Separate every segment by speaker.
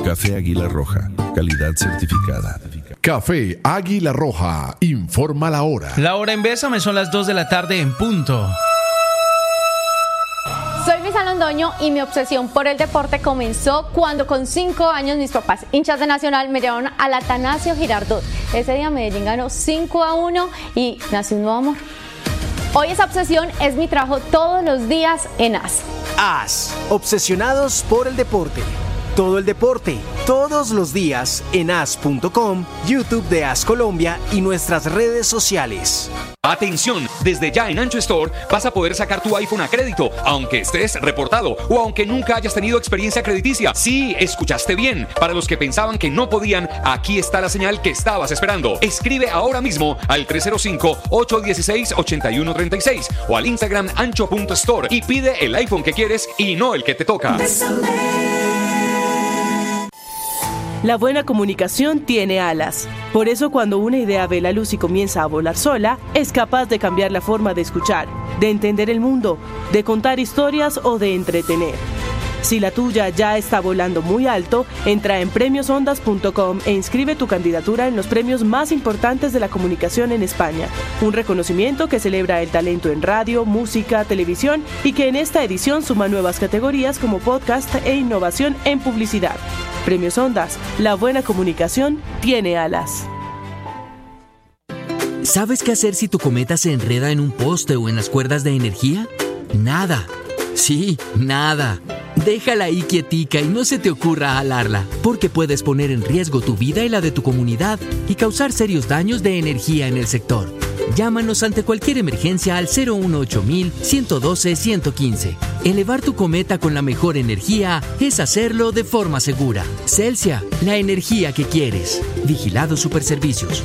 Speaker 1: Café Águila Roja, calidad certificada.
Speaker 2: Café Águila Roja, informa la hora.
Speaker 3: La hora en Bésame son las 2 de la tarde en punto.
Speaker 4: Soy Luisa Londoño y mi obsesión por el deporte comenzó cuando con 5 años mis papás, hinchas de Nacional, me llevaron al Atanasio Girardot. Ese día Medellín ganó 5-1 y nació un nuevo amor. Hoy esa obsesión es mi trabajo todos los días en AS.
Speaker 5: AS, obsesionados por el deporte. Todo el deporte, todos los días en as.com, YouTube de AS Colombia y nuestras redes sociales.
Speaker 6: Atención, desde ya en Ancho Store vas a poder sacar tu iPhone a crédito, aunque estés reportado o aunque nunca hayas tenido experiencia crediticia. Sí, escuchaste bien. Para los que pensaban que no podían, aquí está la señal que estabas esperando. Escribe ahora mismo al 305-816-8136 o al Instagram ancho.store y pide el iPhone que quieres y no el que te toca.
Speaker 7: La buena comunicación tiene alas. Por eso cuando una idea ve la luz y comienza a volar sola, es capaz de cambiar la forma de escuchar, de entender el mundo, de contar historias o de entretener. Si la tuya ya está volando muy alto, entra en premiosondas.com e inscribe tu candidatura en los premios más importantes de la comunicación en España. Un reconocimiento que celebra el talento en radio, música, televisión y que en esta edición suma nuevas categorías como podcast e innovación en publicidad. Premios Ondas, la buena comunicación tiene alas.
Speaker 8: ¿Sabes qué hacer si tu cometa se enreda en un poste o en las cuerdas de energía? Nada. Sí, nada. Déjala ahí quietica y no se te ocurra jalarla, porque puedes poner en riesgo tu vida y la de tu comunidad y causar serios daños de energía en el sector. Llámanos ante cualquier emergencia al 018-112-115. Elevar tu cometa con la mejor energía es hacerlo de forma segura. Celsia, la energía que quieres. Vigilado Superservicios.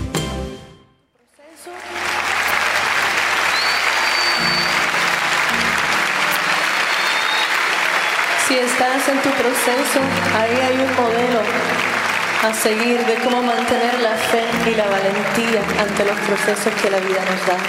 Speaker 9: Si estás en tu proceso, ahí hay un modelo a seguir de cómo mantener la fe y la valentía ante los procesos que la vida nos da.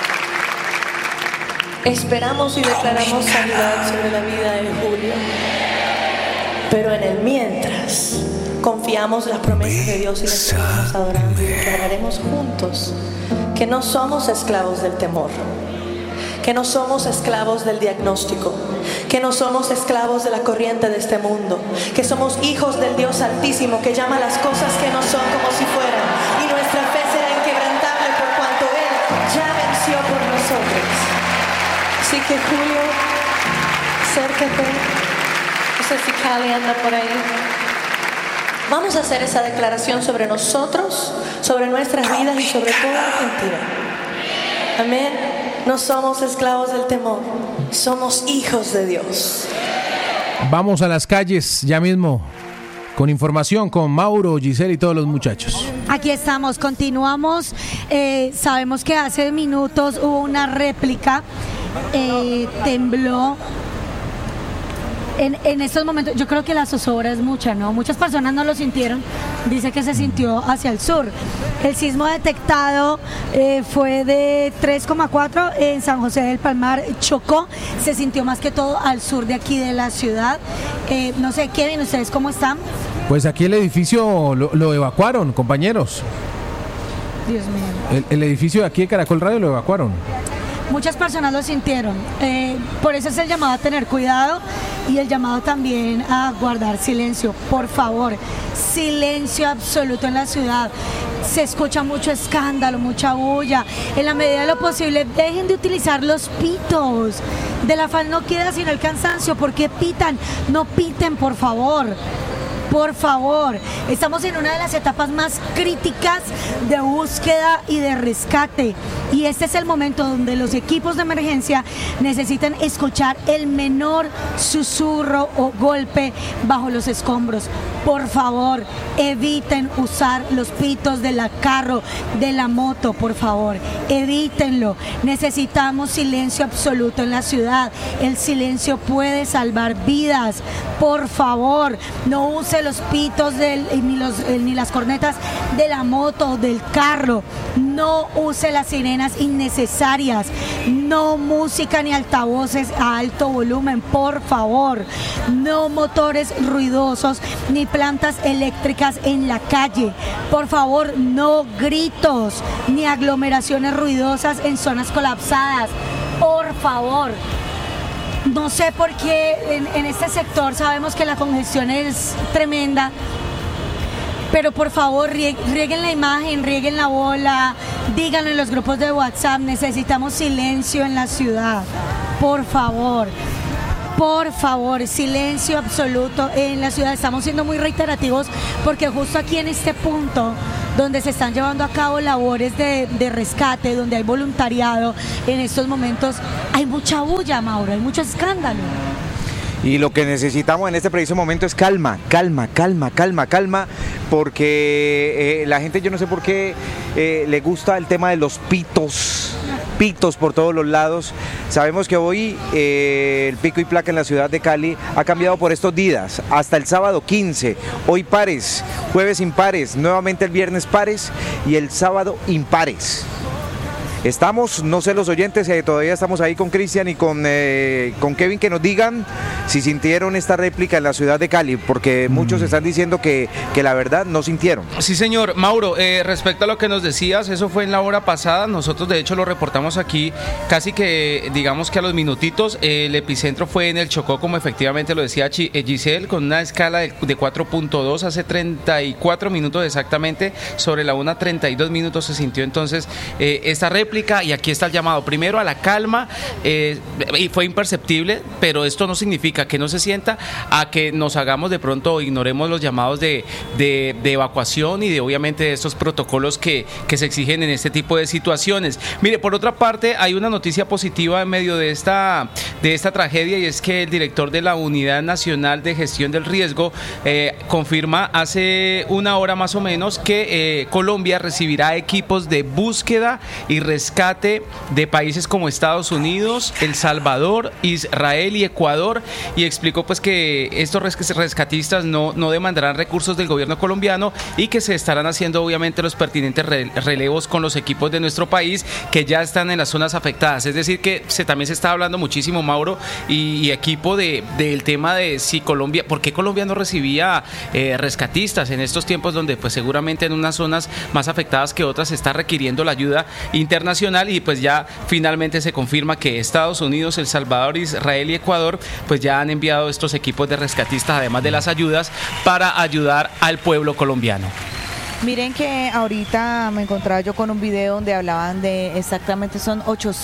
Speaker 9: Esperamos y declaramos sanidad sobre la vida de Julio, pero en el mientras confiamos las promesas de Dios y le seguimos adorando y declararemos juntos que no somos esclavos del temor, que no somos esclavos del diagnóstico, que no somos esclavos de la corriente de este mundo, que somos hijos del Dios Altísimo que llama las cosas que no son como si fueran, y nuestra fe será inquebrantable por cuanto Él ya venció por nosotros. Así que Julio, acércate. No sé si Cali anda por ahí. Vamos a hacer esa declaración sobre nosotros, sobre nuestras vidas y sobre toda Argentina. Amén. No somos esclavos del temor, somos hijos de Dios.
Speaker 10: Vamos a las calles ya mismo con información con Mauro, Giselle y todos los muchachos.
Speaker 11: Aquí estamos, continuamos. Sabemos que hace minutos hubo una réplica, tembló. En estos momentos, yo creo que la zozobra es mucha, ¿no? Muchas personas no lo sintieron. Dice que se sintió hacia el sur. El sismo detectado fue de 3,4 en San José del Palmar, Chocó. Se sintió más que todo al sur de aquí de la ciudad. No sé, Kevin, ¿ustedes cómo están?
Speaker 10: Pues aquí el edificio lo evacuaron, compañeros.
Speaker 11: Dios mío.
Speaker 10: El edificio de aquí de Caracol Radio lo evacuaron.
Speaker 11: Muchas personas lo sintieron, por eso es el llamado a tener cuidado y el llamado también a guardar silencio, por favor, silencio absoluto en la ciudad. Se escucha mucho escándalo, mucha bulla. En la medida de lo posible, dejen de utilizar los pitos. Del afán no queda sino el cansancio. ¿Por qué pitan? No piten, por favor. Por favor, estamos en una de las etapas más críticas de búsqueda y de rescate, y este es el momento donde los equipos de emergencia necesitan escuchar el menor susurro o golpe bajo los escombros. Por favor, eviten usar los pitos del carro, de la moto, por favor, evítenlo. Necesitamos silencio absoluto en la ciudad. El silencio puede salvar vidas. Por favor, no use los pitos ni las cornetas de la moto, del carro. No use las sirenas sirenas innecesarias, no música ni altavoces a alto volumen, por favor, no motores ruidosos ni plantas eléctricas en la calle, por favor, no gritos ni aglomeraciones ruidosas en zonas colapsadas, por favor. No sé por qué en este sector sabemos que la congestión es tremenda, pero por favor rieguen la imagen, rieguen la bola, díganlo en los grupos de WhatsApp, necesitamos silencio en la ciudad, por favor, silencio absoluto en la ciudad. Estamos siendo muy reiterativos porque justo aquí en este punto donde se están llevando a cabo labores de rescate, donde hay voluntariado, en estos momentos hay mucha bulla, Mauro, hay mucho escándalo.
Speaker 12: Y lo que necesitamos en este preciso momento es calma, porque la gente, yo no sé por qué le gusta el tema de los pitos por todos los lados. Sabemos que hoy el pico y placa en la ciudad de Cali ha cambiado por estos días, hasta el sábado 15, hoy pares, jueves impares, nuevamente el viernes pares y el sábado impares. Estamos, no sé los oyentes, todavía estamos ahí con Cristian y con Kevin, que nos digan si sintieron esta réplica en la ciudad de Cali, porque muchos están diciendo que la verdad no sintieron.
Speaker 3: Sí, señor. Mauro, respecto a lo que nos decías, eso fue en la hora pasada, nosotros de hecho lo reportamos aquí casi que, digamos que a los minutitos. El epicentro fue en el Chocó, como efectivamente lo decía Giselle, con una escala de 4.2 hace 34 minutos exactamente, sobre la 1:32 minutos se sintió entonces esta réplica. Y aquí está el llamado primero a la calma, y fue imperceptible, pero esto no significa que no se sienta, a que nos hagamos de pronto o ignoremos los llamados de evacuación y de obviamente estos protocolos que se exigen en este tipo de situaciones. Mire, por otra parte, hay una noticia positiva en medio de esta tragedia, y es que el director de la Unidad Nacional de Gestión del Riesgo confirma hace una hora más o menos que Colombia recibirá equipos de búsqueda y rescate de países como Estados Unidos, El Salvador, Israel y Ecuador, y explicó pues que estos rescatistas no demandarán recursos del gobierno colombiano y que se estarán haciendo obviamente los pertinentes relevos con los equipos de nuestro país que ya están en las zonas afectadas. Es decir que también se está hablando muchísimo, Mauro, y equipo del tema de si Colombia, ¿por qué Colombia no recibía rescatistas en estos tiempos donde pues seguramente en unas zonas más afectadas que otras se está requiriendo la ayuda internacional? Y pues ya finalmente se confirma que Estados Unidos, El Salvador, Israel y Ecuador pues ya han enviado estos equipos de rescatistas, además de las ayudas, para ayudar al pueblo colombiano.
Speaker 13: Miren que ahorita me encontraba yo con un video donde hablaban de exactamente son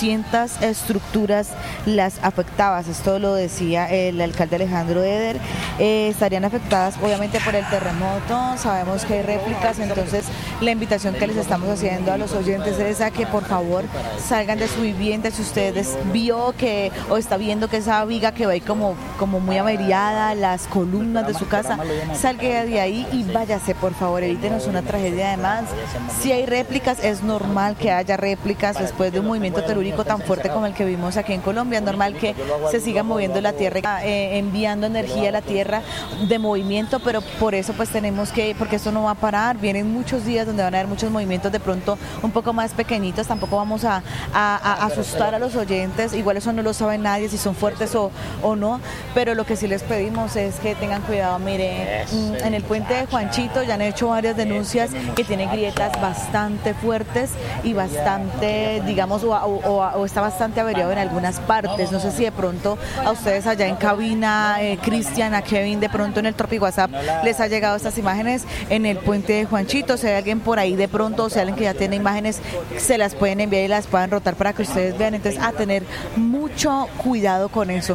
Speaker 13: 800 estructuras las afectadas. Esto lo decía el alcalde Alejandro Eder. Estarían afectadas obviamente por el terremoto. Sabemos que hay réplicas, entonces la invitación que les estamos haciendo a los oyentes es a que por favor salgan de su vivienda. Si ustedes vio que o está viendo que esa viga que va ahí como muy averiada, las columnas de su casa, salga de ahí y váyase, por favor, evítenos una tragedia. Además, si hay réplicas, es normal que haya réplicas después de un movimiento telúrico tan fuerte como el que vimos aquí en Colombia. Es normal que se siga moviendo la tierra, enviando energía a la tierra de movimiento, pero por eso pues tenemos que, porque esto no va a parar, vienen muchos días donde van a haber muchos movimientos de pronto un poco más pequeñitos. Tampoco vamos a asustar a los oyentes, igual eso no lo sabe nadie si son fuertes o no, pero lo que sí les pedimos es que tengan cuidado. Mire, en el puente de Juanchito ya han hecho varias denuncias que tiene grietas bastante fuertes y bastante, digamos, o está bastante averiado en algunas partes. No sé si de pronto a ustedes allá en cabina, Cristian, a Kevin, de pronto en el Tropi WhatsApp les ha llegado estas imágenes en el puente de Juanchito. Si hay alguien por ahí de pronto, o si hay alguien que ya tiene imágenes, se las pueden enviar y las puedan rotar para que ustedes vean. Entonces, a tener mucho cuidado con eso.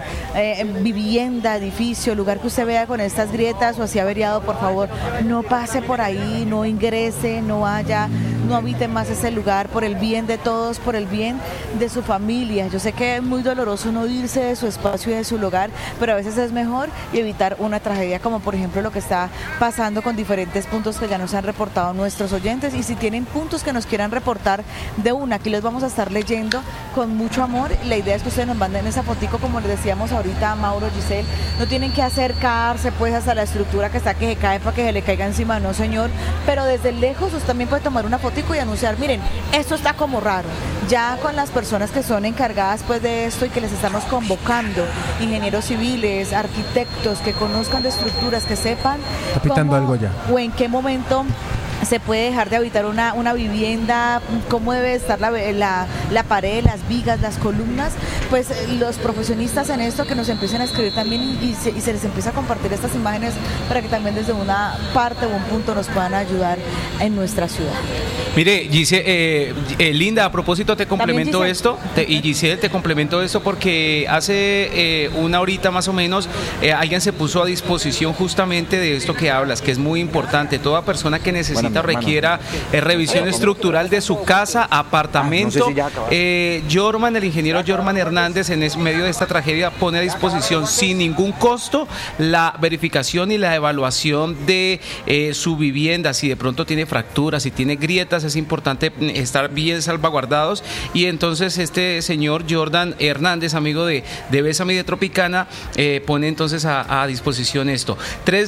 Speaker 13: Vivienda, edificio, lugar que usted vea con estas grietas o así averiado, por favor, no pase por ahí, no ingrese, no vaya, no habite más ese lugar, por el bien de todos, por el bien de su familia. Yo sé que es muy doloroso no irse de su espacio y de su lugar, pero a veces es mejor y evitar una tragedia como por ejemplo lo que está pasando con diferentes puntos que ya nos han reportado nuestros oyentes. Y si tienen puntos que nos quieran reportar de una, aquí los vamos a estar leyendo con mucho amor. La idea es que ustedes nos manden esa fotico, como les decíamos ahorita a Mauro, Giselle, no tienen que acercarse pues hasta la estructura que está que se cae para que se le caiga encima, no señor, pero desde lejos usted también puede tomar una foto mediático y anunciar, miren, esto está como raro. Ya con las personas que son encargadas pues de esto y que les estamos convocando, ingenieros civiles, arquitectos que conozcan de estructuras, que sepan
Speaker 10: está pitando algo ya,
Speaker 13: o en qué momento se puede dejar de habitar una vivienda, cómo debe estar la pared, las vigas, las columnas, pues los profesionistas en esto que nos empiecen a escribir también y se les empieza a compartir estas imágenes para que también desde una parte o un punto nos puedan ayudar en nuestra ciudad.
Speaker 3: Mire, Giselle, Linda, a propósito te complemento esto, y Giselle, te complemento esto porque hace una horita más o menos alguien se puso a disposición justamente de esto que hablas, que es muy importante. Toda persona que necesita requiera revisión estructural de su casa, apartamento. Jorman, el ingeniero Jorman Hernández, en medio de esta tragedia, pone a disposición sin ningún costo la verificación y la evaluación de su vivienda. Si de pronto tiene fracturas, si tiene grietas, es importante estar bien salvaguardados. Y entonces este señor Jordan Hernández, amigo de Bésame de Tropicana, pone entonces a disposición esto.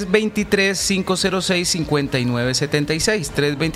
Speaker 3: 323-506-5976.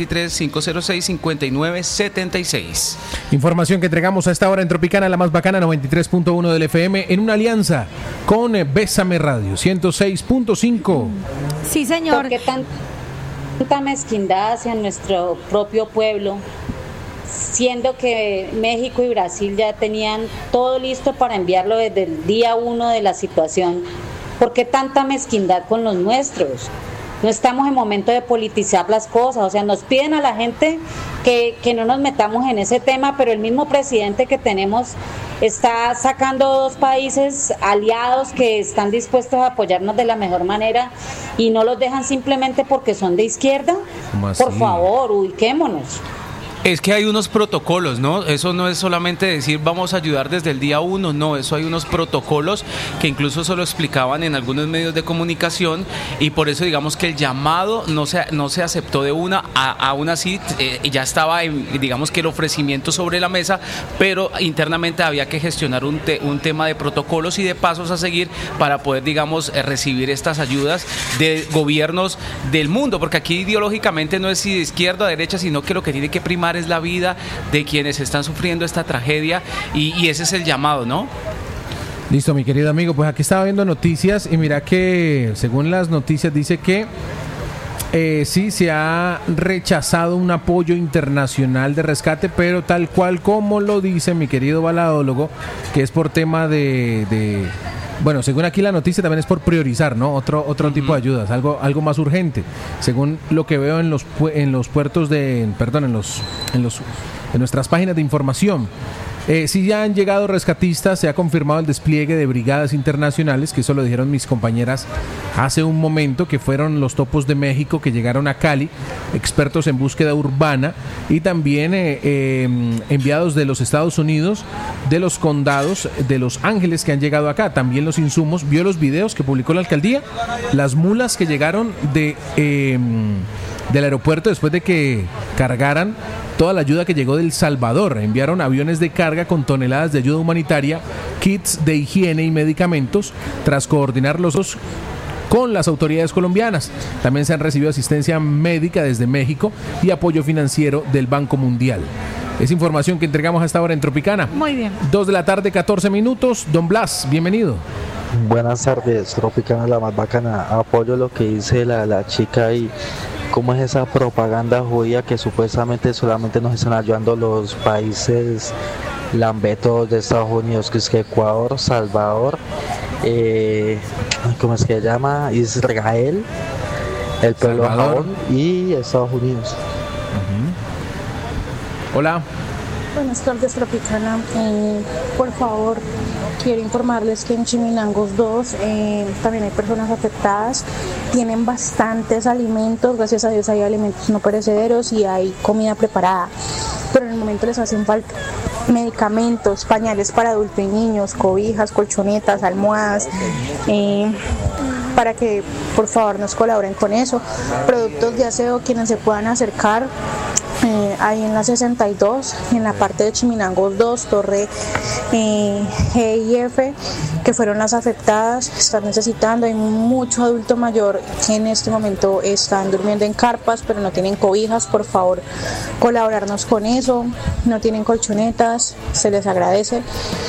Speaker 3: 323-506-5976.
Speaker 10: Información que entregamos a esta hora en Tropicana, la más bacana, 93.1 del FM, en una alianza con Bésame Radio, 106.5.
Speaker 11: Sí, señor.
Speaker 14: ¿Por qué tanta mezquindad hacia nuestro propio pueblo, siendo que México y Brasil ya tenían todo listo para enviarlo desde el día 1 de la situación? ¿Por qué tanta mezquindad con los nuestros? No estamos en momento de politizar las cosas, o sea, nos piden a la gente que no nos metamos en ese tema, pero el mismo presidente que tenemos está sacando dos países aliados que están dispuestos a apoyarnos de la mejor manera y no los dejan simplemente porque son de izquierda. Por favor, ubiquémonos.
Speaker 3: Es que hay unos protocolos, ¿no? Eso no es solamente decir vamos a ayudar desde el día 1, no, eso hay unos protocolos que incluso se lo explicaban en algunos medios de comunicación y por eso digamos que el llamado no se aceptó de una, aún así ya estaba digamos que el ofrecimiento sobre la mesa, pero internamente había que gestionar un tema de protocolos y de pasos a seguir para poder digamos recibir estas ayudas de gobiernos del mundo, porque aquí ideológicamente no es si de izquierda o derecha, sino que lo que tiene que primar es la vida de quienes están sufriendo esta tragedia y ese es el llamado, ¿no?
Speaker 10: Listo, mi querido amigo, pues aquí estaba viendo noticias y mira que según las noticias dice que sí se ha rechazado un apoyo internacional de rescate, pero tal cual como lo dice mi querido baladólogo, que es por tema de bueno, según aquí la noticia también es por priorizar, ¿no? Otro tipo de ayudas, algo más urgente. Según lo que veo en los puertos en nuestras páginas de información. Sí ya han llegado rescatistas, se ha confirmado el despliegue de brigadas internacionales, que eso lo dijeron mis compañeras hace un momento, que fueron los Topos de México que llegaron a Cali, expertos en búsqueda urbana, y también enviados de los Estados Unidos, de los condados de Los Ángeles que han llegado acá, también los insumos. Vio los videos que publicó la alcaldía, las mulas que llegaron del aeropuerto después de que cargaran toda la ayuda que llegó de El Salvador. Enviaron aviones de carga con toneladas de ayuda humanitaria, kits de higiene y medicamentos, tras coordinar los dos con las autoridades colombianas. También se han recibido asistencia médica desde México y apoyo financiero del Banco Mundial. Es información que entregamos hasta ahora en Tropicana.
Speaker 11: Muy bien.
Speaker 10: 2 de la tarde, 14 minutos. Don Blas, bienvenido.
Speaker 15: Buenas tardes, Tropicana, la más bacana. Apoyo lo que dice la chica y cómo es esa propaganda judía que supuestamente solamente nos están ayudando los países lambetos de Estados Unidos, que es que Ecuador, Salvador, ¿cómo es que se llama? Israel, el pueblo de Japón y Estados Unidos.
Speaker 10: Hola.
Speaker 16: Buenas tardes, Tropicana. Por favor, quiero informarles que en Chiminangos 2 también hay personas afectadas. Tienen bastantes alimentos, gracias a Dios hay alimentos no perecederos y hay comida preparada. Pero en el momento les hacen falta medicamentos, pañales para adultos y niños, cobijas, colchonetas, almohadas, para que por favor nos colaboren con eso. Productos de aseo, quienes se puedan acercar, ahí en la 62, en la parte de Chiminangos 2, Torre G y F, que fueron las afectadas. Están necesitando, hay mucho adulto mayor que en este momento están durmiendo en carpas, pero no tienen cobijas. Por favor, colaborarnos con eso. No tienen colchonetas, se les agradece.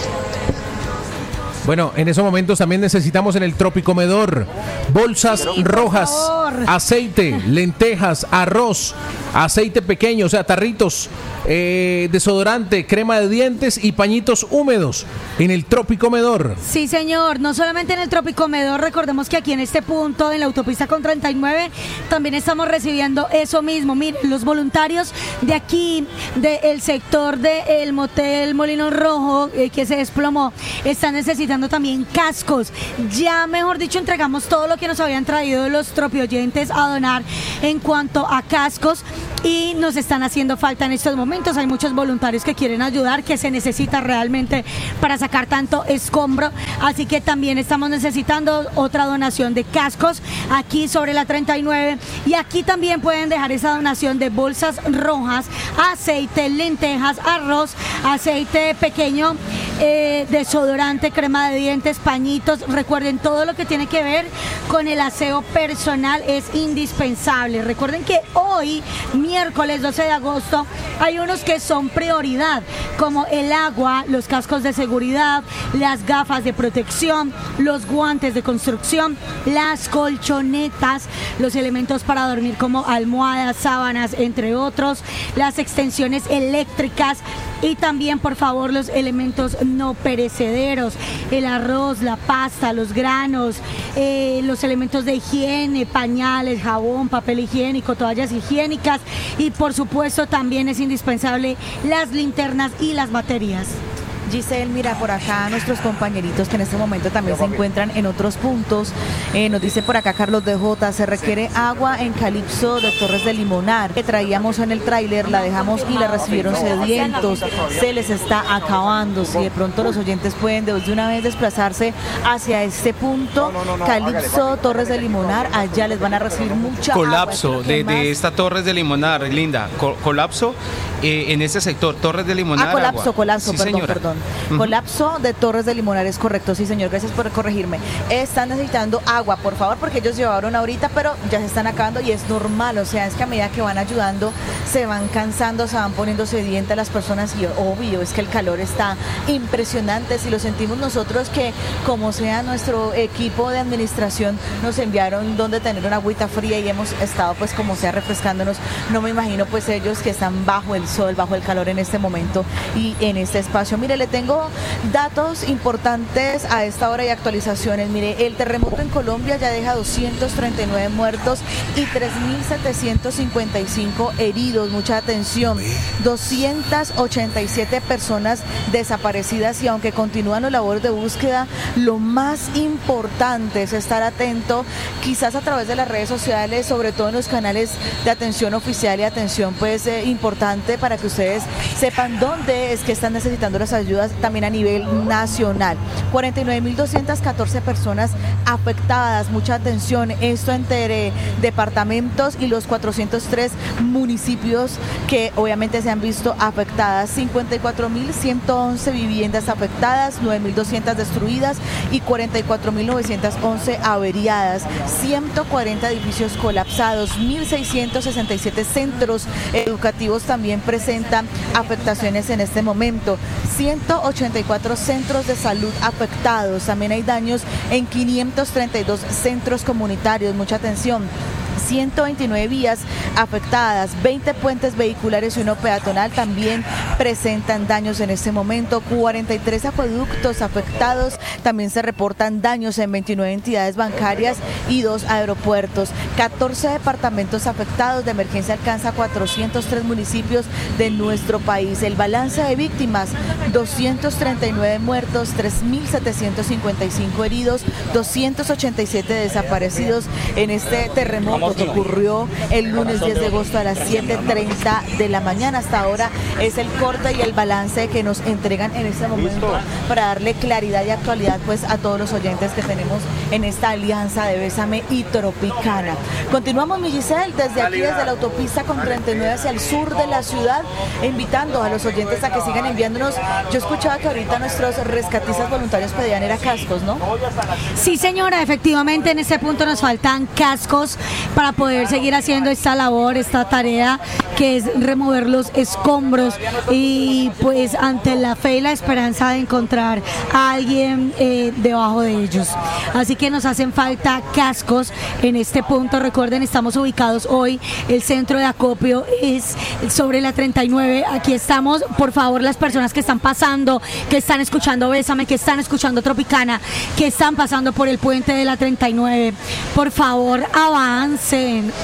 Speaker 10: Bueno, en esos momentos también necesitamos en el Tropicomedor bolsas rojas, aceite, lentejas, arroz, aceite pequeño, o sea, tarritos, desodorante, crema de dientes y pañitos húmedos en el Tropicomedor.
Speaker 11: Sí, señor, no solamente en el Tropicomedor, recordemos que aquí en este punto, en la autopista con 39, también estamos recibiendo eso mismo. Miren, los voluntarios de aquí, del sector del motel Molino Rojo, que se desplomó, están necesitando también cascos. Ya, mejor dicho, entregamos todo lo que nos habían traído los tropioyentes a donar en cuanto a cascos, y nos están haciendo falta en estos momentos. Hay muchos voluntarios que quieren ayudar, que se necesita realmente para sacar tanto escombro, así que también estamos necesitando otra donación de cascos aquí sobre la 39, y aquí también pueden dejar esa donación de bolsas rojas, aceite, lentejas, arroz, aceite pequeño, desodorante, crema de dientes, pañitos. Recuerden, todo lo que tiene que ver con el aseo personal es indispensable. Recuerden que hoy, miércoles 12 de agosto, hay unos que son prioridad, como el agua, los cascos de seguridad, las gafas de protección, los guantes de construcción, las colchonetas, los elementos para dormir como almohadas, sábanas, entre otros, las extensiones eléctricas, y también, por favor, los elementos no perecederos, el arroz, la pasta, los granos, los elementos de higiene, pañales, jabón, papel higiénico, toallas higiénicas, y por supuesto también es indispensable las linternas y las baterías.
Speaker 13: Giselle, mira, por acá nuestros compañeritos que en este momento también se encuentran en otros puntos, nos dice por acá Carlos DJ, se requiere agua en Calipso de Torres de Limonar, que traíamos en el tráiler, la dejamos y la recibieron sedientos, se les está acabando. Si de pronto los oyentes pueden de una vez desplazarse hacia este punto, Calipso, Torres de Limonar, allá les van a recibir mucha
Speaker 3: colapso
Speaker 13: agua.
Speaker 3: de esta Torres de Limonar, Linda, colapso en este sector, Torres de Limonar.
Speaker 13: Colapso,
Speaker 3: sí,
Speaker 13: perdón,
Speaker 3: señora.
Speaker 13: perdón. Colapso de Torres de Limonar, es correcto, sí señor, gracias por corregirme. Están necesitando agua, por favor, porque ellos llevaron ahorita, pero ya se están acabando y es normal, o sea, es que a medida que van ayudando, se van cansando, se van poniendo sedientas las personas, y obvio, es que el calor está impresionante. Si lo sentimos nosotros, que como sea nuestro equipo de administración nos enviaron donde tener una agüita fría y hemos estado pues como sea refrescándonos, no me imagino pues ellos que están bajo el sol, bajo el calor en este momento y en este espacio. Mire, le tengo datos importantes a esta hora y actualizaciones. Mire, el terremoto en Colombia ya deja 239 muertos y 3.755 heridos. Mucha atención, 287 personas desaparecidas, y aunque continúan los labores de búsqueda, lo más importante es estar atento, quizás a través de las redes sociales, sobre todo en los canales de atención oficial y atención pues importante, para que ustedes sepan dónde es que están necesitando las ayudas también a nivel nacional. 49.214 personas afectadas, mucha atención, esto entre departamentos y los 403 municipios que obviamente se han visto afectadas. 54.111 viviendas afectadas, 9.200 destruidas y 44.911 averiadas, 140 edificios colapsados, 1.667 centros educativos también presentan afectaciones en este momento, 184 centros de salud afectados, también hay daños en 532 centros comunitarios, mucha atención. 129 vías afectadas, 20 puentes vehiculares y uno peatonal también presentan daños en este momento, 43 acueductos afectados, también se reportan daños en 29 entidades bancarias y 2 aeropuertos, 14 departamentos afectados, de emergencia alcanza 403 municipios de nuestro país. El balance de víctimas, 239 muertos, 3.755 heridos, 287 desaparecidos en este terremoto que ocurrió el lunes 10 de agosto a las 7:30 de la mañana. Hasta ahora es el corte y el balance que nos entregan en este momento para darle claridad y actualidad pues a todos los oyentes que tenemos en esta alianza de Bésame y Tropicana. Continuamos, mi Giselle, desde aquí, desde la autopista con 39 hacia el sur de la ciudad, invitando a los oyentes a que sigan enviándonos. Yo escuchaba que ahorita nuestros rescatistas voluntarios pedían era cascos, ¿no?
Speaker 11: Sí, señora, efectivamente en este punto nos faltan cascos para poder seguir haciendo esta labor, esta tarea que es remover los escombros y pues ante la fe y la esperanza de encontrar a alguien debajo de ellos. Así que nos hacen falta cascos en este punto. Recuerden, estamos ubicados hoy, el centro de acopio es sobre la 39. Aquí estamos, por favor, las personas que están pasando, que están escuchando Bésame, que están escuchando Tropicana, que están pasando por el puente de la 39, por favor, avancen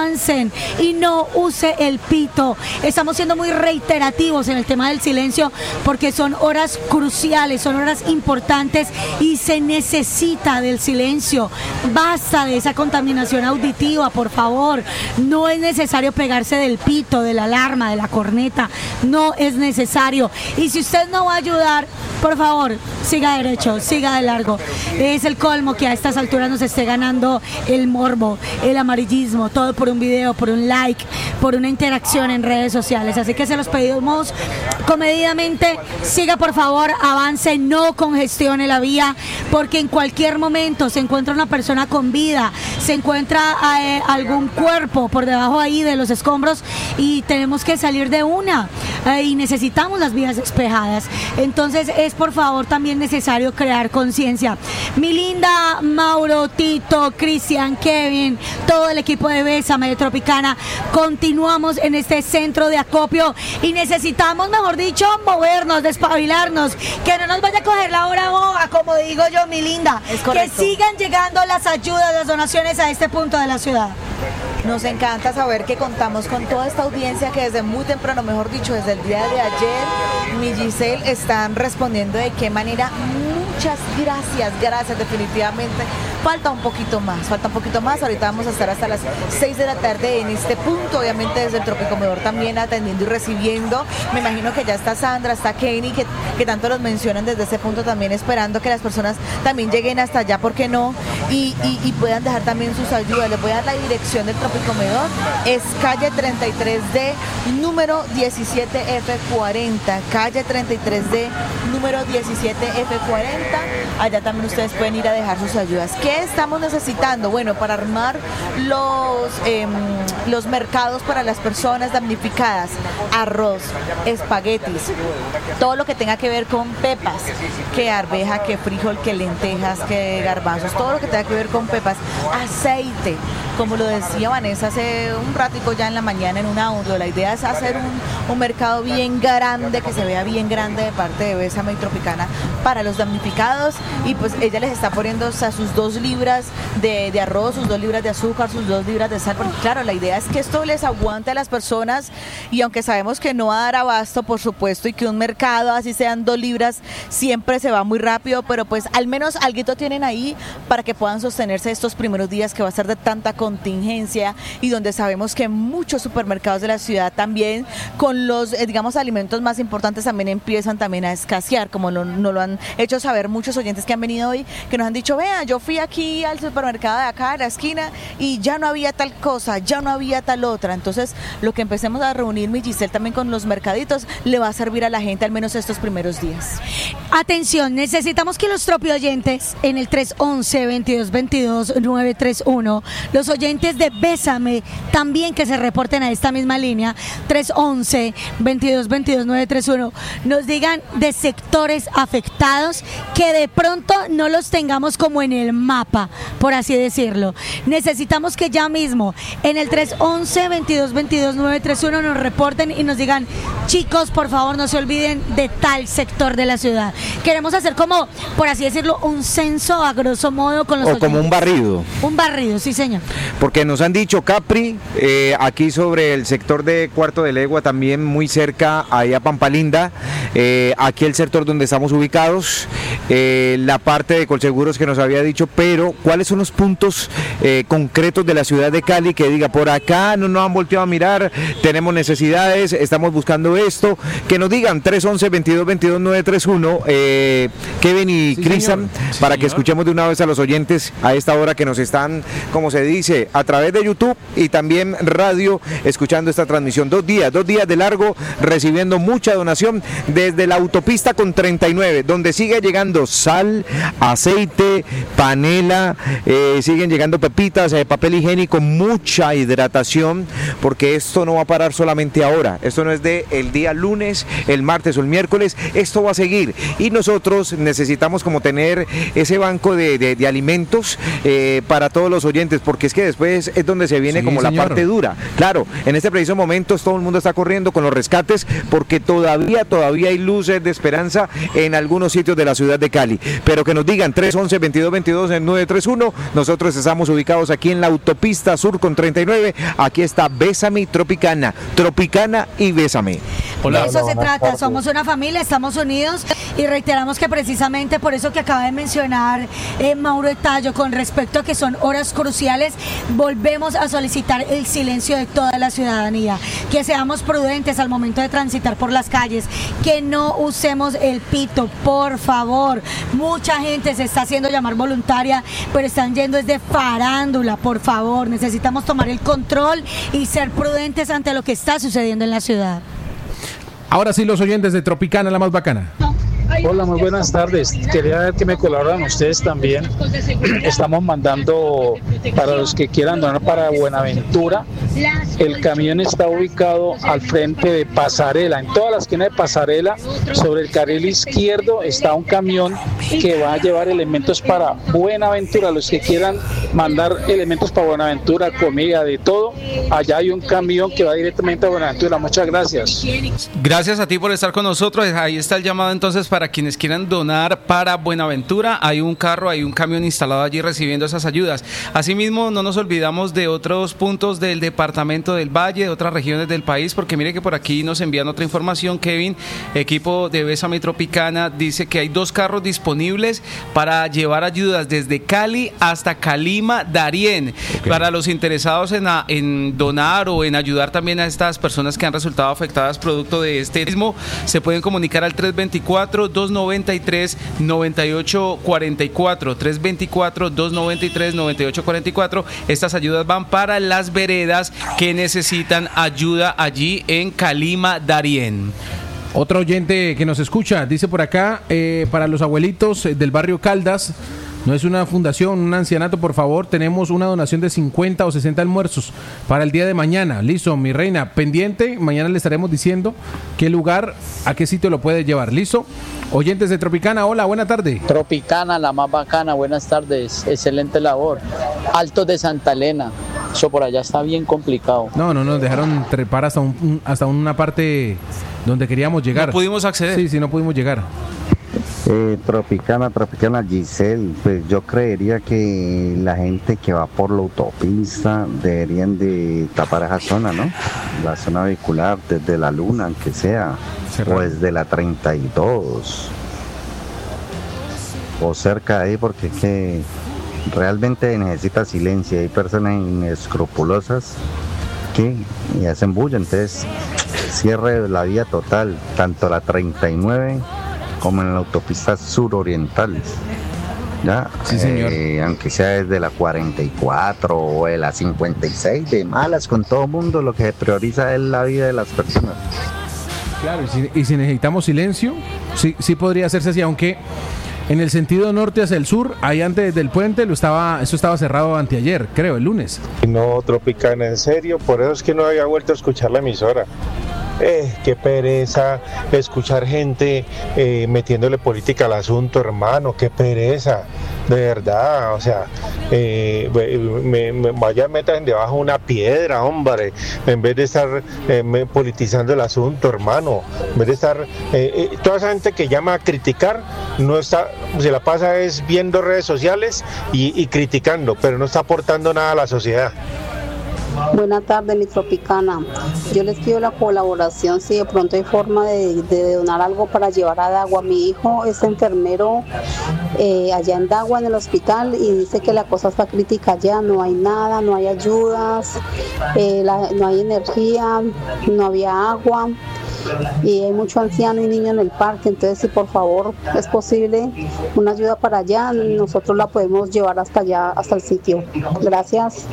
Speaker 11: y no use el pito. Estamos siendo muy reiterativos en el tema del silencio porque son horas cruciales, son horas importantes y se necesita del silencio. Basta de esa contaminación auditiva, por favor. No es necesario pegarse del pito, de la alarma, de la corneta. No es necesario. Y si usted no va a ayudar, por favor, siga derecho, siga de largo. Es el colmo que a estas alturas nos esté ganando el morbo, el amarillismo, todo por un video, por un like, por una interacción en redes sociales. Así que se los pedimos comedidamente, siga por favor, avance, no congestione la vía, porque en cualquier momento se encuentra una persona con vida, se encuentra algún cuerpo por debajo ahí de los escombros y tenemos que salir de una y necesitamos las vías despejadas. Entonces es por favor también necesario crear conciencia. Mi linda Mauro, Tito, Cristian, Kevin, todo el equipo de Bésame de Tropicana, continuamos en este centro de acopio y necesitamos, mejor dicho, movernos, despabilarnos, que no nos vaya a coger la hora boba, como digo yo, mi linda. Que sigan llegando las ayudas, las donaciones a este punto de la ciudad.
Speaker 13: Nos encanta saber que contamos con toda esta audiencia que desde muy temprano, mejor dicho, desde el día de ayer, mi Giselle, están respondiendo de qué manera. Muchas gracias, definitivamente. Falta un poquito más. Ahorita vamos a estar hasta las 6 de la tarde en este punto, obviamente desde el Tropicomedor también atendiendo y recibiendo. Me imagino que ya está Sandra, está Kenny, que tanto los mencionan desde ese punto también, esperando que las personas también lleguen hasta allá, ¿por qué no? Y puedan dejar también sus ayudas. Les voy a dar la dirección del Tropicomedor. Es calle 33D, número 17F40. Calle 33D, número 17F40. Allá también ustedes pueden ir a dejar sus ayudas. ¿Qué estamos necesitando? Bueno, para armar los mercados para las personas damnificadas, arroz, espaguetis, todo lo que tenga que ver con pepas, que arveja, que frijol, que lentejas, que garbanzos, todo lo que tenga que ver con pepas, aceite, como lo decía Vanessa hace un ratico ya en la mañana en un audio, la idea es hacer un mercado bien grande, que se vea bien grande de parte de Bésame y Tropicana para los damnificados, y pues ella les está poniendo sus 2 libras de arroz, sus 2 libras de azúcar, sus 2 libras de sal, porque claro, la idea es que esto les aguante a las personas, y aunque sabemos que no va a dar abasto, por supuesto, y que un mercado, así sean 2 libras, siempre se va muy rápido, pero pues al menos alguito tienen ahí para que puedan sostenerse estos primeros días que va a ser de tanta contingencia, y donde sabemos que muchos supermercados de la ciudad también con los, digamos, alimentos más importantes también empiezan también a escasear, como nos lo han hecho saber muchos oyentes que han venido hoy, que nos han dicho, vea, yo fui aquí al supermercado de acá, de la esquina, y ya no había tal cosa, ya no había tal otra. Entonces, lo que empecemos a reunir, mi Giselle, también con los mercaditos, le va a servir a la gente al menos estos primeros días.
Speaker 11: Atención, necesitamos que los tropioyentes en el 311-2222-931, los oyentes de Bésame también que se reporten a esta misma línea, 311-2222-931, nos digan de sectores afectados que de pronto no los tengamos como en el mapa. mapa, por así decirlo. Necesitamos que ya mismo en el 311-2222-931 nos reporten y nos digan, chicos, por favor, no se olviden de tal sector de la ciudad. Queremos hacer como, por así decirlo, un censo a grosso modo con los oyentes.
Speaker 12: Como un barrido.
Speaker 11: Un barrido, sí, señor.
Speaker 12: Porque nos han dicho, Capri, aquí sobre el sector de Cuarto de Legua, también muy cerca, ahí a Pampalinda, aquí el sector donde estamos ubicados, la parte de Colseguros que nos había dicho, pero ¿cuáles son los puntos concretos de la ciudad de Cali que diga, por acá no nos han volteado a mirar, tenemos necesidades, estamos buscando esto? Que nos digan 311-2222-931, Kevin y Cristian, para que escuchemos de una vez a los oyentes a esta hora que nos están, como se dice, a través de YouTube y también radio, escuchando esta transmisión. 2 días de largo, recibiendo mucha donación desde la autopista con 39, donde sigue llegando sal, aceite, panela, siguen llegando pepitas, papel higiénico, mucha hidratación, porque esto no va a parar solamente ahora, esto no es de el día lunes, el martes o el miércoles, esto va a seguir, y nosotros necesitamos como tener ese banco de alimentos para todos los oyentes, porque es que después es donde se viene como la parte dura. Claro, en este preciso momento todo el mundo está corriendo con los rescates, porque todavía hay luces de esperanza en algunos sitios de la ciudad de Cali, pero que nos digan 311-2222-931, nosotros estamos ubicados aquí en la autopista sur con 39, aquí está Bésame Tropicana y Bésame.
Speaker 11: Hola. De eso se trata, somos una familia, estamos unidos y reiteramos que precisamente por eso que acaba de mencionar Mauro Tallo con respecto a que son horas cruciales, volvemos a solicitar el silencio de toda la ciudadanía, que seamos prudentes al momento de transitar por las calles, que no usemos el pito, por favor. Mucha gente se está haciendo llamar voluntaria, pero están yendo desde farándula, por favor. Necesitamos tomar el control y ser prudentes ante lo que está sucediendo en la ciudad.
Speaker 10: Ahora sí, los oyentes de Tropicana, la más bacana.
Speaker 17: Hola, muy buenas tardes. Quería ver que me colaboran ustedes también. Estamos mandando para los que quieran donar para Buenaventura. El camión está ubicado al frente de Pasarela. En toda la esquina de Pasarela, sobre el carril izquierdo, está un camión que va a llevar elementos para Buenaventura. Los que quieran mandar elementos para Buenaventura, comida, de todo, allá hay un camión que va directamente a Buenaventura. Muchas gracias.
Speaker 3: Gracias a ti por estar con nosotros. Ahí está el llamado entonces para quienes quieran donar para Buenaventura. Hay un carro, hay un camión instalado allí recibiendo esas ayudas. Asimismo, no nos olvidamos de otros puntos del departamento del Valle, de otras regiones del país, porque mire que por aquí nos envían otra información. Kevin, equipo de Bésame Tropicana, dice que hay 2 carros disponibles para llevar ayudas desde Cali hasta Calima, Darién. Okay. Para los interesados en donar o en ayudar también a estas personas que han resultado afectadas producto de este sismo, se pueden comunicar al 324-293-9844, 324-293-9844. Estas ayudas van para las veredas que necesitan ayuda allí en Calima, Darién.
Speaker 10: Otro oyente que nos escucha dice por acá, para los abuelitos del barrio Caldas, no es una fundación, un ancianato, por favor, tenemos una donación de 50 o 60 almuerzos para el día de mañana. Listo, mi reina, pendiente, mañana le estaremos diciendo qué lugar, a qué sitio lo puede llevar. Listo. Oyentes de Tropicana, hola, buena tarde.
Speaker 18: Tropicana, la más bacana, buenas tardes, excelente labor. Altos de Santa Elena, eso por allá está bien complicado.
Speaker 10: No, nos dejaron trepar hasta una parte donde queríamos llegar.
Speaker 3: No pudimos acceder.
Speaker 10: Sí, no pudimos llegar.
Speaker 19: Tropicana Giselle, pues yo creería que la gente que va por la autopista deberían de tapar esa zona, ¿no? La zona vehicular desde la Luna, aunque sea, o desde la 32 o cerca de ahí, porque es que realmente necesita silencio. Hay personas inescrupulosas que hacen bulla, entonces cierre la vía total, tanto la 39 como en la autopista suroriental, ¿ya?
Speaker 10: Sí, señor.
Speaker 19: Aunque sea desde la 44 o de la 56, de malas con todo mundo, lo que se prioriza es la vida de las personas.
Speaker 10: Claro, y si necesitamos silencio, sí podría hacerse así, aunque en el sentido norte hacia el sur, ahí antes del puente, eso estaba cerrado anteayer, creo, el lunes.
Speaker 20: No, Tropicana, en serio, por eso es que no había vuelto a escuchar la emisora. Qué pereza escuchar gente metiéndole política al asunto, hermano, qué pereza. de verdad, o sea, vaya, metan debajo una piedra, hombre, en vez de estar politizando el asunto, hermano, en vez de estar, toda esa gente que llama a criticar, no está, se la pasa es viendo redes sociales y criticando, pero no está aportando nada a la sociedad.
Speaker 21: Buenas tardes, mi Tropicana. Yo les pido la colaboración, si de pronto hay forma de donar algo para llevar a Dagua. Mi hijo es enfermero allá en Dagua, en el hospital, y dice que la cosa está crítica allá, no hay nada, no hay ayudas, no hay energía, no había agua, y hay mucho anciano y niño en el parque. Entonces, si por favor es posible una ayuda para allá, nosotros la podemos llevar hasta allá, hasta el sitio. Gracias.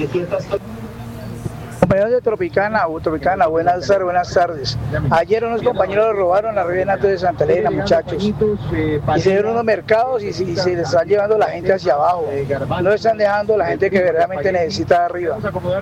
Speaker 22: Compañeros de Tropicana, buenas tardes. Ayer unos compañeros robaron la Riviera de Santa Elena, muchachos, y se dieron unos mercados y se les están llevando la gente hacia abajo, no están dejando la gente que verdaderamente necesita de arriba.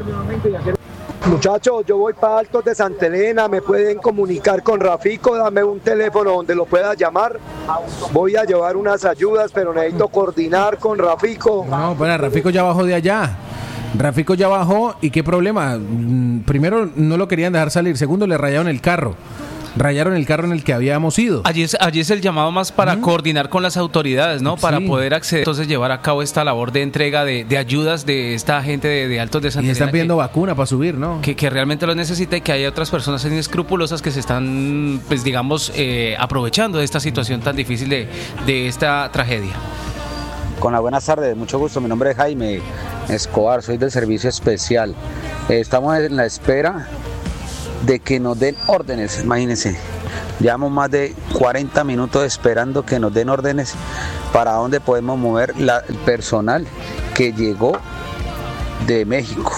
Speaker 23: Muchachos, yo voy para Altos de Santa Elena, me pueden comunicar con Rafico, dame un teléfono donde lo pueda llamar, voy a llevar unas ayudas, pero necesito coordinar con Rafico.
Speaker 10: No, pero Rafico ya bajó de allá. Rafico ya bajó, ¿y qué problema? Primero, no lo querían dejar salir. Segundo, le rayaron el carro. Rayaron el carro en el que habíamos ido.
Speaker 3: Allí es el llamado más para coordinar con las autoridades, ¿no? Para poder acceder, entonces llevar a cabo esta labor de entrega de ayudas de esta gente de Altos de Santa Elena.
Speaker 10: Y están pidiendo vacuna para subir, ¿no?
Speaker 3: Que realmente lo necesita, y que hay otras personas inescrupulosas que se están, pues digamos, aprovechando de esta situación tan difícil de esta tragedia.
Speaker 24: Con las buenas tardes, mucho gusto. Mi nombre es Jaime Escobar, soy del servicio especial. Estamos en la espera de que nos den órdenes, imagínense. Llevamos más de 40 minutos esperando que nos den órdenes para dónde podemos mover el personal que llegó de México.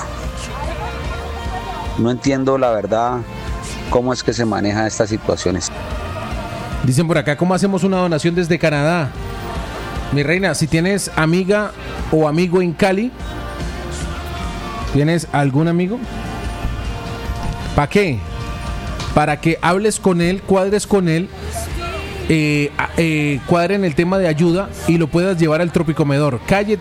Speaker 24: No entiendo la verdad cómo es que se manejan estas situaciones.
Speaker 10: Dicen por acá, ¿cómo hacemos una donación desde Canadá? Mi reina, si tienes amiga o amigo en Cali, ¿tienes algún amigo? ¿Para qué? Para que hables con él, cuadres con él, cuadren el tema de ayuda y lo puedas llevar al Tropicomedor. Calle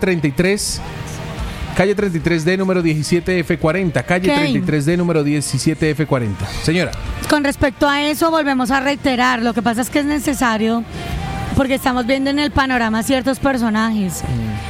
Speaker 10: 33D número 17F40. Calle 33D número 17F40. Señora.
Speaker 11: Con respecto a eso, volvemos a reiterar. Lo que pasa es que es necesario, porque estamos viendo en el panorama ciertos personajes.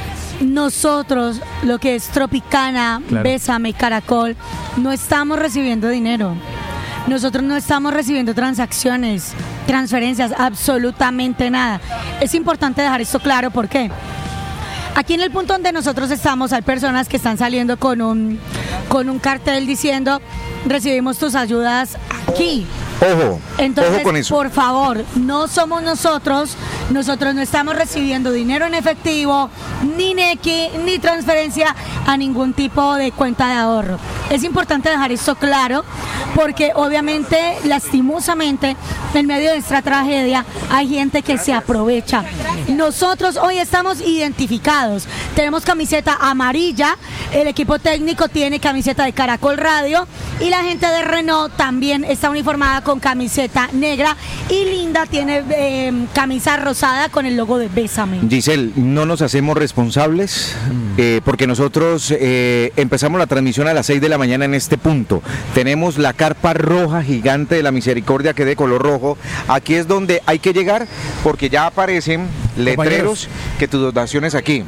Speaker 11: Nosotros, lo que es Tropicana, claro, Bésame, Caracol, no estamos recibiendo dinero. Nosotros no estamos recibiendo transacciones, transferencias, absolutamente nada. Es importante dejar esto claro, ¿por qué? Aquí en el punto donde nosotros estamos hay personas que están saliendo con un cartel diciendo: recibimos tus ayudas aquí. Entonces, ojo con eso. Por favor, no somos nosotros no estamos recibiendo dinero en efectivo, ni NECI, ni transferencia a ningún tipo de cuenta de ahorro. Es importante dejar esto claro, porque obviamente, lastimosamente, en medio de esta tragedia hay gente que se aprovecha. Nosotros hoy estamos identificados, tenemos camiseta amarilla, el equipo técnico tiene camiseta de Caracol Radio, y la gente de Renault también está uniformada con camiseta negra, y Linda tiene camisa rosada con el logo de Bésame.
Speaker 12: Giselle, no nos hacemos responsables porque nosotros empezamos la transmisión a las 6 de la mañana en este punto. Tenemos la carpa roja gigante de la misericordia, que es de color rojo. Aquí es donde hay que llegar, porque ya aparecen letreros que tu donación es aquí.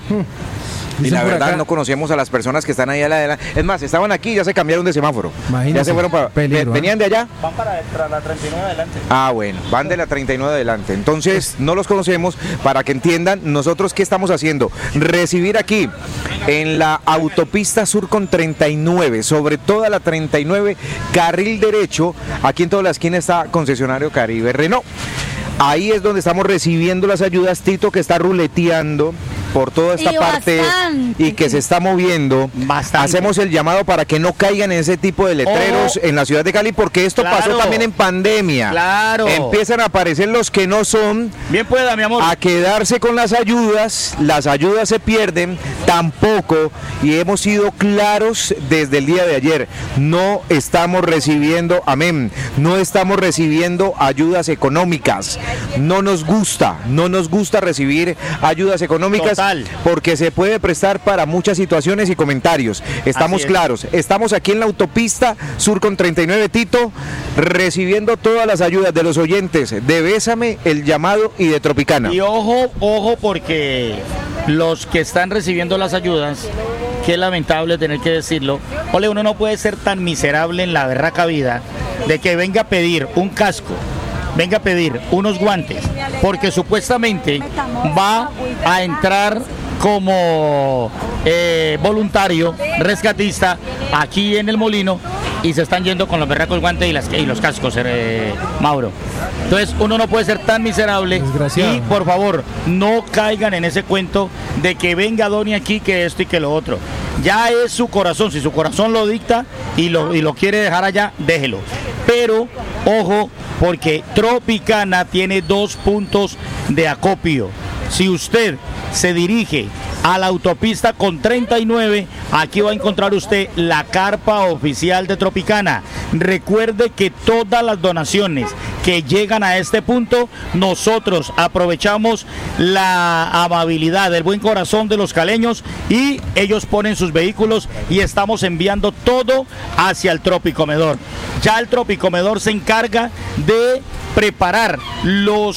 Speaker 12: Y la verdad no conocemos a las personas que están ahí a la adelante. Es más, estaban aquí y ya se cambiaron de semáforo. Imagínate, ya se fueron para... Peligro, ¿venían de allá?
Speaker 25: Van para la 39 adelante.
Speaker 12: Ah, bueno, van de la 39 adelante. Entonces, no los conocemos. Para que entiendan, nosotros ¿qué estamos haciendo? Recibir aquí, en la autopista sur con 39, sobre toda la 39, carril derecho. Aquí en toda la esquina está concesionario Caribe Renault. Ahí es donde estamos recibiendo las ayudas. Tito, que está ruleteando por toda esta parte y que se está moviendo. Hacemos el llamado para que no caigan en ese tipo de letreros en la ciudad de Cali, porque esto pasó también en pandemia. Claro. Empiezan a aparecer los que no son.
Speaker 25: Bien pueda, mi amor.
Speaker 12: A quedarse con las ayudas se pierden tampoco, y hemos sido claros desde el día de ayer. No estamos recibiendo, no estamos recibiendo ayudas económicas. No nos gusta recibir ayudas económicas. Total. Porque se puede prestar para muchas situaciones y comentarios. Estamos claros. Estamos aquí en la autopista Sur con 39 Tito, recibiendo todas las ayudas de los oyentes de Bésame, El Llamado y de Tropicana.
Speaker 25: Y ojo, porque los que están recibiendo las ayudas, que es lamentable tener que decirlo, uno no puede ser tan miserable en la berraca vida de que venga a pedir un casco, venga a pedir unos guantes, porque supuestamente va a entrar como voluntario rescatista aquí en el Molino y se están yendo con los berracos guantes y los cascos, Mauro. Entonces uno no puede ser tan miserable y por favor no caigan en ese cuento de que venga Doni aquí, que esto y que lo otro. Ya es su corazón, si su corazón lo dicta y lo quiere dejar allá, déjelo. Pero ojo, porque Tropicana tiene 2 puntos de acopio. Si usted se dirige a la autopista con 39, aquí va a encontrar usted la carpa oficial de Tropicana. Recuerde que todas las donaciones que llegan a este punto, nosotros aprovechamos la amabilidad, el buen corazón de los caleños y ellos ponen sus vehículos y estamos enviando todo hacia el Tropicomedor. Ya el Tropicomedor se encarga de preparar los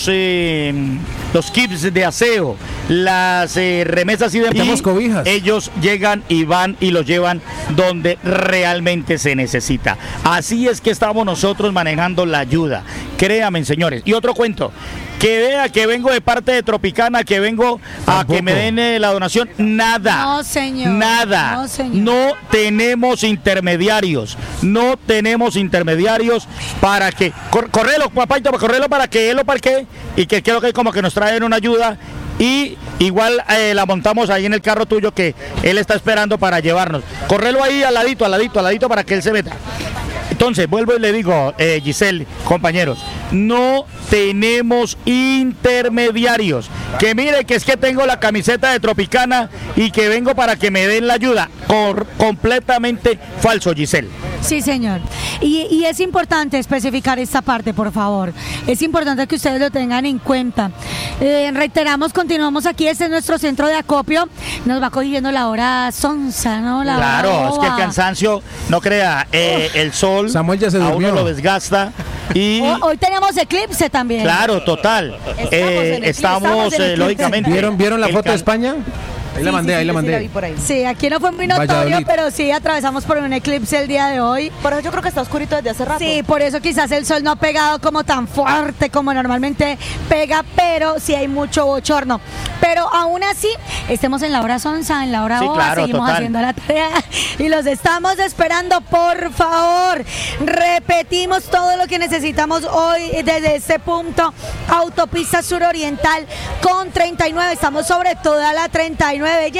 Speaker 25: kits de aseo, las remesas y demás. Ellos llegan y van y los llevan donde realmente se necesita. Así es que estamos nosotros manejando la ayuda. Créanme, señores. Y otro cuento. Que vea que vengo de parte de Tropicana, que vengo a que me den la donación. Nada.
Speaker 11: No, señor.
Speaker 25: Nada.
Speaker 11: No, señor.
Speaker 25: No tenemos intermediarios. No tenemos intermediarios para que... Correlo, papayito, correlo para que él lo parquee y que creo que como que nos traen una ayuda. Y igual la montamos ahí en el carro tuyo que él está esperando para llevarnos. Correlo ahí al ladito para que él se meta. Entonces, vuelvo y le digo, Giselle, compañeros, no tenemos intermediarios. Que mire que es que tengo la camiseta de Tropicana y que vengo para que me den la ayuda. Completamente falso, Giselle.
Speaker 11: Sí, señor. Y es importante especificar esta parte, por favor. Es importante que ustedes lo tengan en cuenta. Reiteramos, continuamos aquí. Este es nuestro centro de acopio. Nos va cogiendo la hora sonsa, ¿no?
Speaker 25: Claro, es que el cansancio, no crea, el sol
Speaker 10: Samuel ya se
Speaker 25: a
Speaker 10: durmió.
Speaker 25: uno lo desgasta. Y
Speaker 11: hoy tenemos eclipse también.
Speaker 25: Claro, total. Estamos lógicamente.
Speaker 10: ¿Vieron la foto de España? Ahí la mandé.
Speaker 11: Sí, aquí no fue muy notorio,
Speaker 10: Valladolid.
Speaker 11: pero sí atravesamos por un eclipse el día de hoy.
Speaker 13: Por eso yo creo que está oscurito desde hace rato.
Speaker 11: Sí, por eso quizás el sol no ha pegado como tan fuerte como normalmente pega, pero sí hay mucho bochorno. Pero aún así, estemos en la hora sonsa, en la hora boba,
Speaker 25: claro,
Speaker 11: seguimos
Speaker 25: total.
Speaker 11: haciendo la tarea y los estamos esperando, por favor. Repetimos todo lo que necesitamos hoy desde este punto, autopista suroriental con 39, estamos sobre toda la 39. Llegue.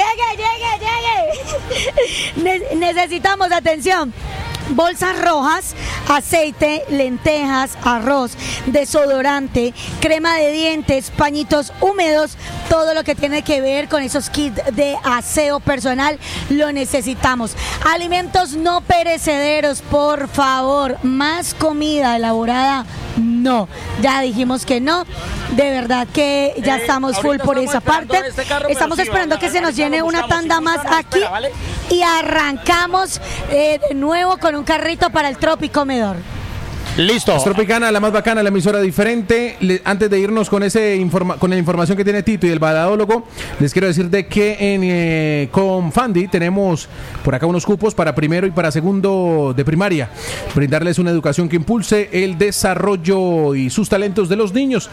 Speaker 11: Necesitamos atención. Bolsas rojas, aceite, lentejas, arroz, desodorante, crema de dientes, pañitos húmedos, todo lo que tiene que ver con esos kits de aseo personal lo necesitamos. Alimentos no perecederos, por favor. Más comida elaborada, no. Ya dijimos que no. De verdad que ya estamos full por esa parte. Estamos esperando que se nos llene una tanda más aquí y arrancamos de nuevo con un carrito para el Tropicomedor.
Speaker 25: Listo.
Speaker 10: Es Tropicana, la más bacana, la emisora diferente. Antes de irnos con con la información que tiene Tito y el badadólogo, les quiero decir de que con Fandi tenemos por acá unos cupos para primero y para segundo de primaria. Brindarles una educación que impulse el desarrollo y sus talentos de los niños.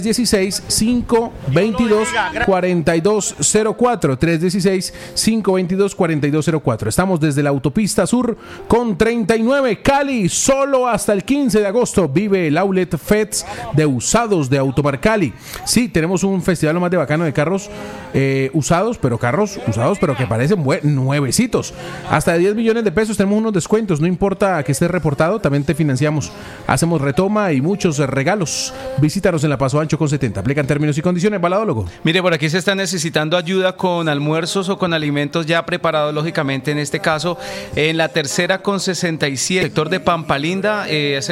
Speaker 10: 316-522-4204. 316-522-4204. Estamos desde la autopista sur con 39 Cali, solo hasta el 15 de agosto vive el Outlet Fest de usados de Automar Cali. Sí, tenemos un festival lo más de bacano de carros usados, pero que parecen nuevecitos. Hasta de 10 millones de pesos tenemos unos descuentos, no importa que esté reportado, también te financiamos. Hacemos retoma y muchos regalos. Visítanos en la Paso Ancho con 70. Aplican términos y condiciones, baladólogo.
Speaker 3: Mire, por aquí se está necesitando ayuda con almuerzos o con alimentos ya preparados, lógicamente, en este caso, en la tercera con 67, sector de Pampalinda, ese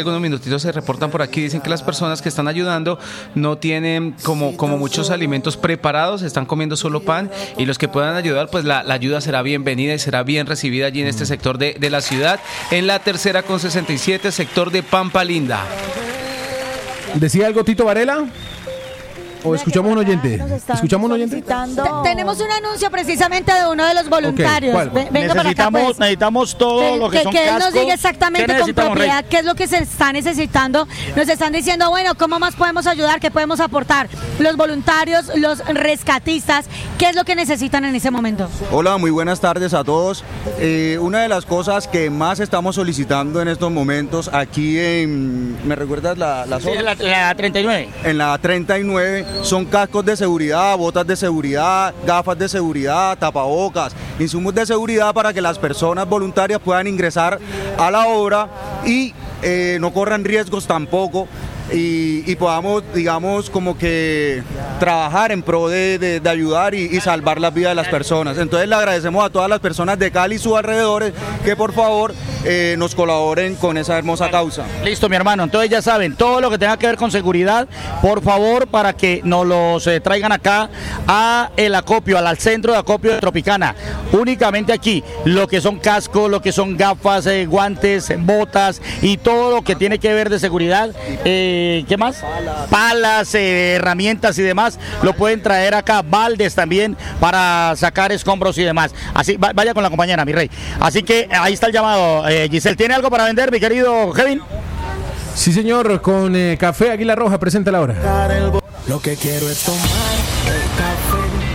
Speaker 3: algunos minutitos se reportan por aquí, dicen que las personas que están ayudando no tienen como muchos alimentos preparados, están comiendo solo pan, y los que puedan ayudar, pues la ayuda será bienvenida y será bien recibida allí en este sector de la ciudad, en la Tercera con 67, sector de Pampa Linda.
Speaker 10: ¿Decía algo Tito Varela? ¿O escuchamos un oyente? ¿Escuchamos un oyente?
Speaker 11: Tenemos un anuncio precisamente de uno de los voluntarios.
Speaker 10: Okay,
Speaker 11: Venga para acá, pues.
Speaker 25: Necesitamos todo lo que son
Speaker 11: que él
Speaker 25: cascos.
Speaker 11: nos diga exactamente con propiedad qué es lo que se está necesitando. Nos están diciendo, bueno, ¿cómo más podemos ayudar? ¿Qué podemos aportar? Los voluntarios, los rescatistas, ¿qué es lo que necesitan en ese momento?
Speaker 1: Hola, muy buenas tardes a todos. Una de las cosas que más estamos solicitando en estos momentos aquí en... ¿Me recuerdas la zona?
Speaker 25: Sí, la 39.
Speaker 1: En la 39 son cascos de seguridad, botas de seguridad, gafas de seguridad, tapabocas, insumos de seguridad para que las personas voluntarias puedan ingresar a la obra y no corran riesgos tampoco. Y podamos, digamos, como que trabajar en pro de ayudar y salvar las vidas de las personas. Entonces le agradecemos a todas las personas de Cali y sus alrededores que por favor nos colaboren con esa hermosa causa.
Speaker 25: Listo, mi hermano, entonces ya saben, todo lo que tenga que ver con seguridad, por favor, para que nos los traigan acá a el acopio, al centro de acopio de Tropicana. Únicamente aquí, lo que son cascos, lo que son gafas, guantes, botas y todo lo que tiene que ver de seguridad. ¿Qué más? Palas, herramientas y demás, lo pueden traer acá, baldes también para sacar escombros y demás. Así, vaya con la compañera, mi rey. Así que ahí está el llamado. Giselle, ¿tiene algo para vender, mi querido Kevin?
Speaker 10: Sí, señor, con Café Águila Roja, presenta la hora.
Speaker 2: Lo que quiero es tomar el café.